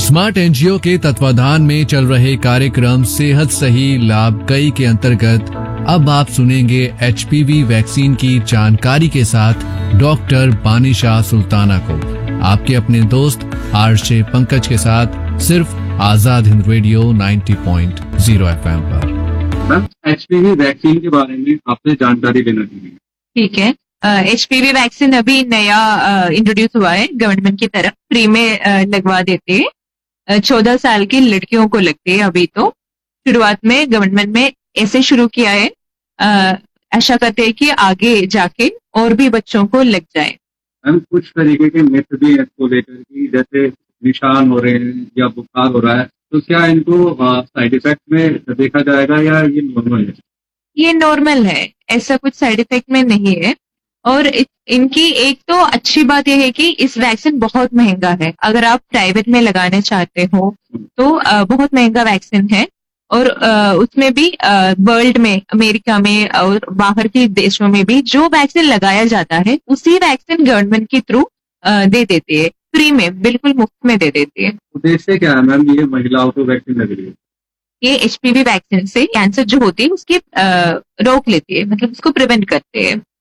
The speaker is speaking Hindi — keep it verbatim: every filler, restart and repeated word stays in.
स्मार्ट एनजीओ के तत्वाधान में चल रहे कार्यक्रम सेहत सही लाभ कई के अंतर्गत अब आप सुनेंगे एचपीवी वैक्सीन की जानकारी के साथ डॉक्टर बानिशा सुल्ताना को, आपके अपने दोस्त आरजे पंकज के साथ, सिर्फ आजाद हिंद रेडियो नब्बे पॉइंट ज़ीरो एफएम पर। मैम, एचपीवी वैक्सीन के बारे में आपसे जानकारी लेना चाहिए। ठीक है, एचपीवी वैक्सीन अभी नया इंट्रोड्यूस हुआ है गवर्नमेंट की तरफ, फ्री में uh, लगवा देते हैं। चौदह साल की लड़कियों को लगती है अभी तो। शुरुआत में गवर्नमेंट में ऐसे शुरू किया है, uh, आशा करते हैं कि आगे जाके और भी बच्चों को लग जाए। मैम, कुछ तरीके के मिथ भी हैं इसको लेकर कि जैसे निशान हो रहे हैं या बुखार हो रहा है, तो क्या इनको साइड इफेक्ट में देखा जाएगा या ये नॉर्मल है? ये नॉर्मल है, ऐसा कुछ साइड इफेक्ट में नहीं है। और इनकी एक तो अच्छी बात यह है कि इस वैक्सीन बहुत महंगा है। अगर आप प्राइवेट में लगाने चाहते हो तो बहुत महंगा वैक्सीन है। और उसमें भी वर्ल्ड में, अमेरिका में और बाहर के देशों में भी जो वैक्सीन लगाया जाता है उसी वैक्सीन गवर्नमेंट के थ्रू दे देती है, फ्री में, बिल्कुल मुफ्त में दे देती है। उद्देश्य क्या है मैम ये महिलाओं को वैक्सीन लग रही है? ये एचपीवी वैक्सीन से कैंसर जो होती है उसकी रोक लेती है, मतलब उसको प्रिवेंट करते हैं।